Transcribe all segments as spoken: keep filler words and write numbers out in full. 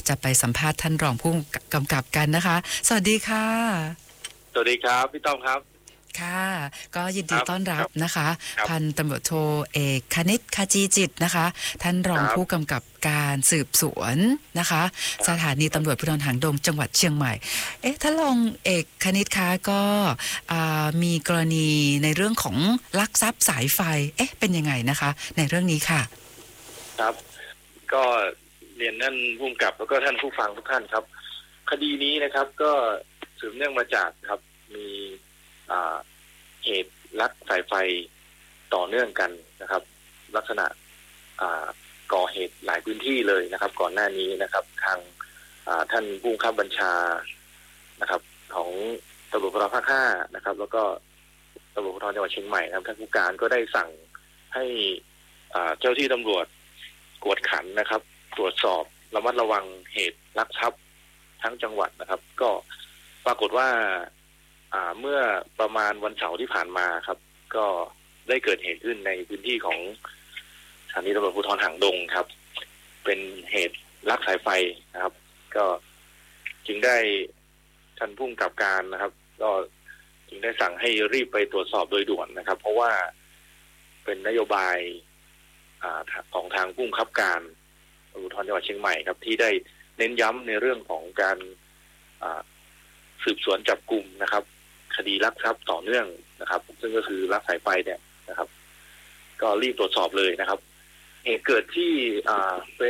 จะไปสัมภาษณ์ท่านรองผู้กำกับกันนะคะสวัสดีค่ะสวัสดีครับพี่ต้อมครับค่ะก็ยินดีต้อนรับนะคะพันตำรวจโทเอกคณิตขจีจิตนะคะท่านรองผู้กำกับการสืบสวนนะคะสถานีตำรวจภูธรหางดงจังหวัดเชียงใหม่เอ๊ะท่านรองเอกคณิตคะก็มีกรณีในเรื่องของลักทรัพย์สายไฟเอ๊ะเป็นยังไงนะคะในเรื่องนี้ค่ะครับก็เรียนท่านผู้กำกับแล้วก็ท่านผู้ฟังทุกท่านครับคดีนี้นะครับก็สืบเนื่องมาจากครับมีเหตุลักสายไฟต่อเนื่องกันนะครับลักษณะก่อเหตุหลายพื้นที่เลยนะครับก่อนหน้านี้นะครับทางท่านผู้บังคับบัญชานะครับของตำรวจภูธรภาคห้านะครับแล้วก็ตำรวจภูธรจังหวัดเชียงใหม่นะครับท่านผู้การก็ได้สั่งให้เจ้าที่ตำรวจกวดขันนะครับตรวจสอบระมัดระวังเหตุลักทรัพย์ทั้งจังหวัดนะครับก็ปรากฏว่าเมื่อประมาณวันเสาร์ที่ผ่านมาครับก็ได้เกิดเหตุขึ้นในพื้นที่ของสถานีตำรวจภูธรหางดงครับเป็นเหตุลักสายไฟนะครับก็จึงได้ท่านผู้กำกับการนะครับก็จึงได้สั่งให้รีบไปตรวจสอบโดยด่วนนะครับเพราะว่าเป็นนโยบายของทางผู้บังคับการตำรวจภูธรจังหวัดเชียงใหม่ครับที่ได้เน้นย้ำในเรื่องของการสืบสวนจับกุมนะครับคดีลักทรัพย์ต่อเนื่องนะครับซึ่งก็คือลักสายไฟเนี่ยนะครับก็รีบตรวจสอบเลยนะครับเหตุเกิดที่เป็น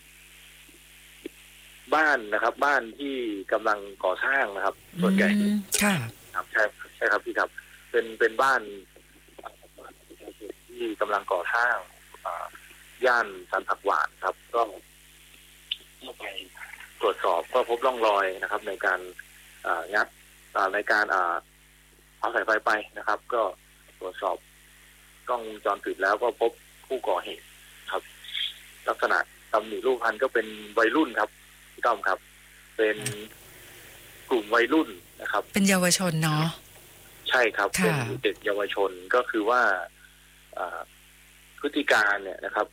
บ้านนะครับบ้านที่กำลังก่อสร้างนะครับส่วนใหญ่ค่ะครับใช่ใช่ครับพี่ครับเป็นเป็นบ้านที่กำลังก่อสร้างย่านสันผักหวานครับก็เข้าไปตรวจสอบก็พบร่องรอยนะครับในการงัดในการเอาสายไฟไปนะครับก็ตรวจสอบกล้องวงจรปิดแล้วก็พบผู้ก่อเหตุครับลักษณะตำหนิรูปพรรณก็เป็นวัยรุ่นครับพี่ต้อมครับเป็นกลุ่มวัยรุ่นนะครับเป็นเยาวชนเนาะใช่ครับเป็นเด็กเยาวชนก็คือว่าพฤติการเนี่ยนะครับ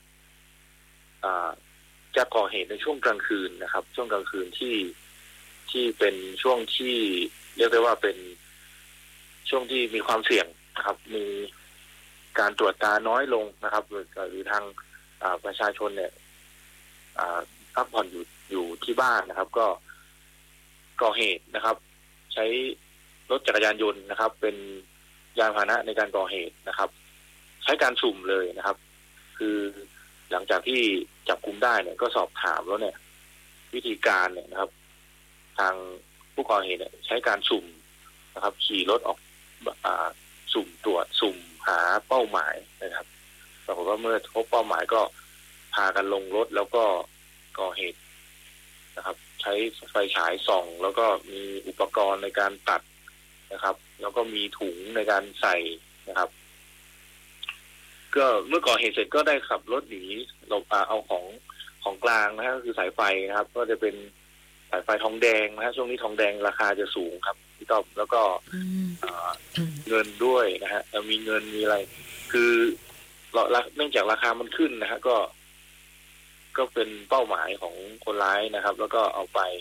จะก่อเหตุในช่วงกลางคืนนะครับช่วงกลางคืนที่ที่เป็นช่วงที่เรียกได้ว่าเป็นช่วงที่มีความเสี่ยงนะครับมีการตรวจตาน้อยลงนะครับหรือหรือทางประชาชนเนี่ยพักผ่อนอยู่อยู่ที่บ้านนะครับก็ก่อเหตุนะครับใช้รถจักรยานยนต์นะครับเป็นยานพาหนะในการก่อเหตุนะครับใช้การสุ่มเลยนะครับคือหลังจากที่จับกุมได้เนี่ยก็สอบถามแล้วเนี่ยวิธีการเนี่ยนะครับทางผู้ก่อเหตุเนี่ยใช้การสุ่มนะครับขี่รถออกสุ่มตรวจสุ่มหาเป้าหมายนะครับปรากฏว่าเมื่อพบเป้าหมายก็พากันลงรถแล้วก็ก่อเหตุนะครับใช้ไฟฉายส่องแล้วก็มีอุปกรณ์ในการตัดนะครับแล้วก็มีถุงในการใส่นะครับก็เมื่อก่อเหตุเสร็จก็ได้ขับรถหนีหลบเอาของของกลางนะฮะก็คือสายไฟนะครับก็จะเป็นสายไฟทองแดงนะฮะช่วงนี้ทองแดงราคาจะสูงครับพี่ต้อมแล้วก็เงินด้วยนะฮะมีเงินมีอะไรคือเนื่องจากราคามันขึ้นนะฮะก็ก็เป็นเป้าหมายของคนร้ายนะครับแล้วก็เอาไป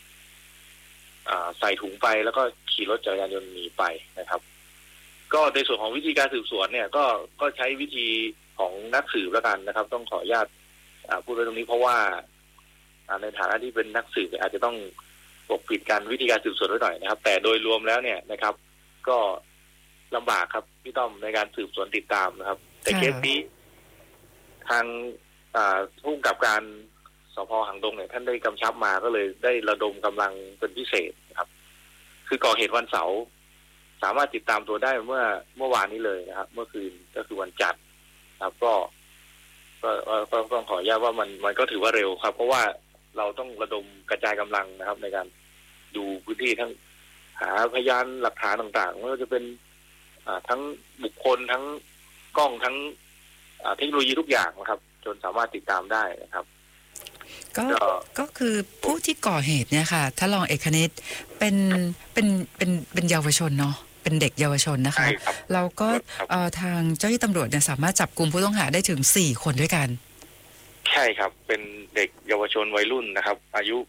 ใส่ถุงไปแล้วก็ขี่รถจักรยานยนต์หนีไปนะครับก็ในส่วนของวิธีการสืบสวนเนี่ยก็ก็ใช้วิธีของนักสืบแล้วกันนะครับต้องขออนุญาตพูดไว้ตรงนี้เพราะว่าในฐานะที่เป็นนักสืบอาจจะต้องปกปิดการวิธีการสืบสวนไว้หน่อยนะครับแต่โดยรวมแล้วเนี่ยนะครับก็ลำบากครับพี่ต้อมในการสืบสวนติดตามนะครับแต่เคสนี้ทางผู้กำกับการสภ.หางดงเนี่ยท่านได้กำชับมาก็เลยได้ระดมกำลังเป็นพิเศษนะครับคือก่อเหตุวันเสาร์สามารถติดตามตัวได้เมื่อเมื่อวานนี้เลยนะครับเมื่อคืนก็คือวันจันทร์ครับก็ก็ก็ต้องขออนุญาตว่ามันมันก็ถือว่าเร็วครับเพราะว่าเราต้องระดมกระจายกำลังนะครับในการดูพื้นที่ทั้งหาพยานหลักฐานต่างๆไม่ว่าจะเป็นทั้งบุคคลทั้งกล้องทั้งเทคโนโลยีทุกอย่างนะครับจนสามารถติดตามได้นะครับก็ก็คือผู้ที่ก่อเหตุเนี่ยค่ะถ้ารองเอกคณิตเป็นเป็นเป็นเป็นเยาวชนเนาะเป็นเด็กเยาวชนนะคะเราก็ทางเจ้าหน้าที่ตำรวจเนี่ยสามารถจับกลุ่มผู้ต้องหาได้ถึงสี่คนด้วยกันใช่ครับเป็นเด็กเยาวชนวัยรุ่นนะครับอายุ